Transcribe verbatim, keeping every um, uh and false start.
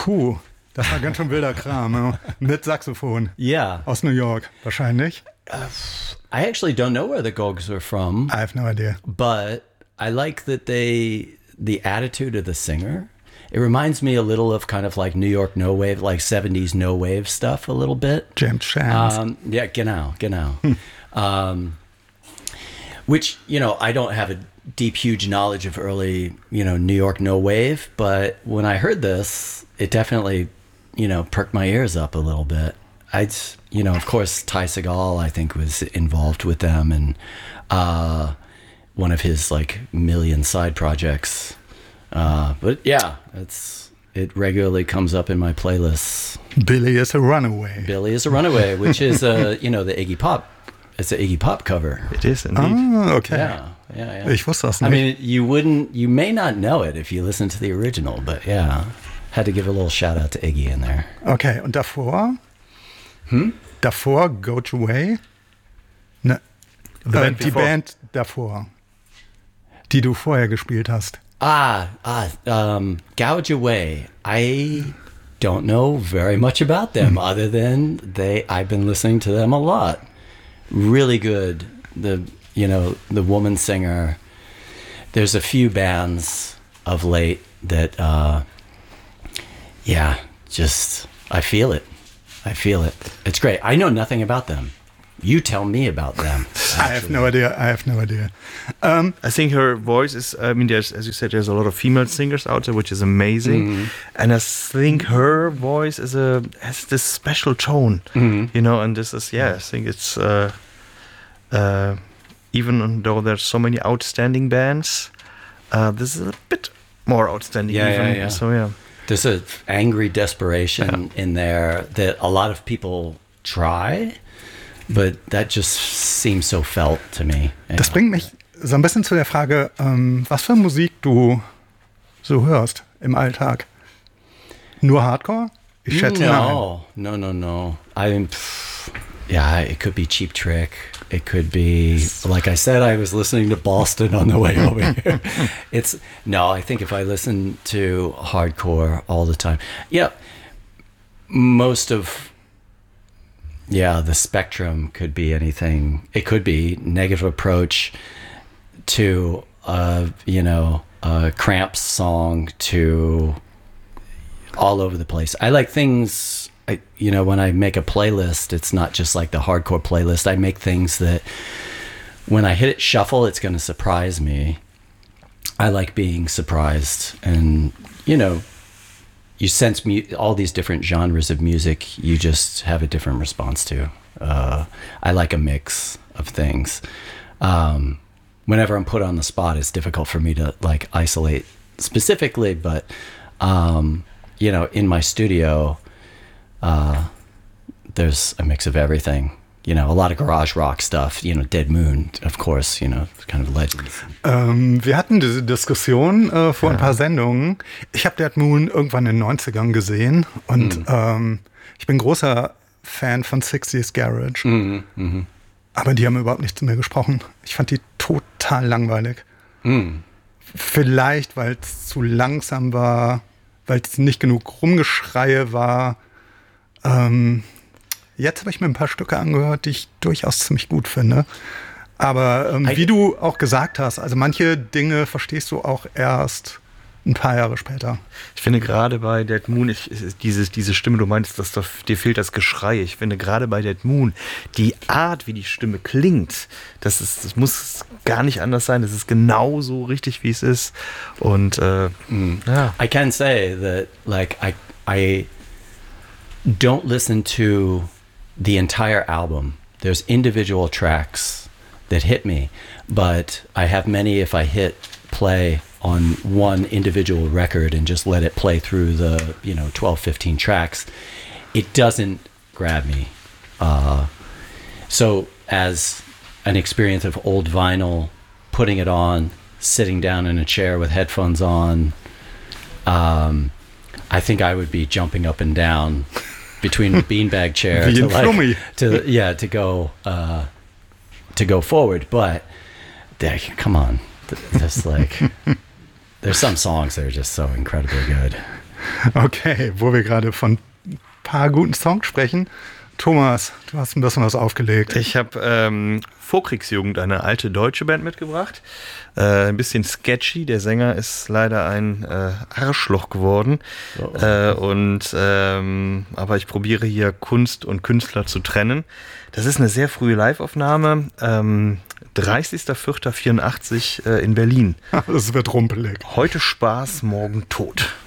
Puh, das war ganz schön wilder Kram, ja. Mit Saxophon. Yeah. Aus New York, wahrscheinlich. Uh, I actually don't know where the Gogs are from. I have no idea. But I like that they, the attitude of the singer, it reminds me a little of kind of like New York no wave, like seventies no wave stuff a little bit. James Shams. Um, yeah, genau, genau. um, which, you know, I don't have a deep, huge knowledge of early, you know, New York no wave, but when I heard this, it definitely, you know, perked my ears up a little bit. I'd, you know, of course, Ty Segall, I think, was involved with them, and uh, one of his like million side projects. Uh, but yeah, it's it regularly comes up in my playlists. Billy is a Runaway. Billy is a Runaway, which is a, you know, the Iggy Pop. It's an Iggy Pop cover. It is indeed. Ah, okay. Yeah, yeah, yeah. Ich wusste das nicht. I mean, you wouldn't, you may not know it if you listen to the original, but yeah, had to give a little shout out to Iggy in there. Okay, und davor? Hm? Davor, Gouge Way? Ne, The äh, band die before. Band davor, die du vorher gespielt hast. Ah, ah, um, Gouge Away. I don't know very much about them other than they, I've been listening to them a lot. Really good. The, you know, the woman singer. There's a few bands of late that, uh, yeah, just, I feel it. I feel it. It's great. I know nothing about them. You tell me about them. I have no idea. I have no idea. Um, I think her voice is, I mean, there's, as you said, there's a lot of female singers out there, which is amazing. Mm-hmm. And I think her voice is a, has this special tone, Mm-hmm. you know, and this is, yeah, I think it's, uh, uh, even though there's so many outstanding bands, uh, this is a bit more outstanding. Yeah, even. yeah, yeah. So, yeah. There's a angry desperation in there that a lot of people try, but that just seems so felt to me. Yeah. Das bringt mich so ein bisschen zu der Frage, ähm, was für Musik du so hörst im Alltag. Nur Hardcore? Ich schätze nein. No, no, no, no. I mean, pff, yeah, it could be Cheap Trick. It could be, like I said, I was listening to Boston on the way over here. It's, no, I think if I listen to hardcore all the time, yeah, most of, yeah, the spectrum could be anything. It could be Negative Approach to, uh, you know, a Cramps song to all over the place. I like things, I, you know, when I make a playlist, it's not just like the hardcore playlist. I make things that when I hit it shuffle, it's going to surprise me. I like being surprised. And, you know, you sense mu- all these different genres of music, you just have a different response to. Uh, I like a mix of things. Um, whenever I'm put on the spot, it's difficult for me to like isolate specifically, but, um, you know, in my studio, uh, there's a mix of everything. You know, a lot of garage rock stuff, you know, Dead Moon, of course, you know, kind of legends. Ähm, wir hatten diese Diskussion äh, vor ja. ein paar Sendungen. Ich habe Dead Moon irgendwann in den neunzigern gesehen und mhm. ähm, ich bin großer Fan von sixties Garage. Mhm. Mhm. Aber die haben überhaupt nicht zu mir gesprochen. Ich fand die total langweilig. Mhm. Vielleicht, weil es zu langsam war, weil es nicht genug Rumgeschreie war. Ähm, jetzt habe ich mir ein paar Stücke angehört, die ich durchaus ziemlich gut finde. Aber ähm, wie du auch gesagt hast, also manche Dinge verstehst du auch erst ein paar Jahre später. Ich finde gerade bei Dead Moon, ich, dieses, diese Stimme, du meinst, dass da, dir fehlt das Geschrei. Ich finde gerade bei Dead Moon, die Art, wie die Stimme klingt, das, ist, das muss gar nicht anders sein. Das ist genau so richtig, wie es ist. Und äh, mm. ja. I can say that, like, I, I don't listen to the entire album. There's individual tracks that hit me, but I have many if I hit play on one individual record and just let it play through the, you know, twelve, fifteen tracks, it doesn't grab me. Uh, so as an experience of old vinyl, putting it on, sitting down in a chair with headphones on, um, I think I would be jumping up and down between a beanbag chair to like, to yeah to go uh, to go forward. But they, come on, just like there's some songs that are just so incredibly good. Okay, wo wir gerade von ein paar guten Songs sprechen. Thomas, du hast ein bisschen was aufgelegt. Ich habe ähm, Vorkriegsjugend, eine alte deutsche Band mitgebracht. Äh, ein bisschen sketchy. Der Sänger ist leider ein äh, Arschloch geworden. Oh, oh. Äh, und ähm, aber ich probiere hier Kunst und Künstler zu trennen. Das ist eine sehr frühe Live-Aufnahme. Ähm, dreißigster vierter vierundachtzig äh, in Berlin. Das wird rumpelig. Heute Spaß, morgen Tod.